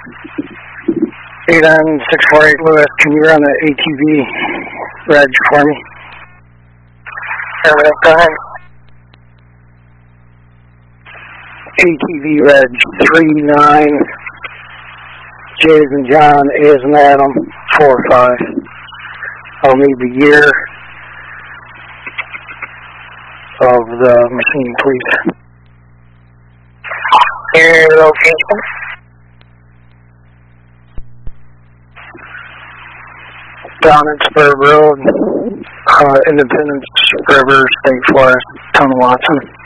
8N648 Lewis, can you run an ATV reg for me? Go ahead. ATV reg 39, J as in John, A as in Adam, 45. I'll need the year of the machine, please. Your location? Down at Spur Road, Independence River State Forest, Town of Watson.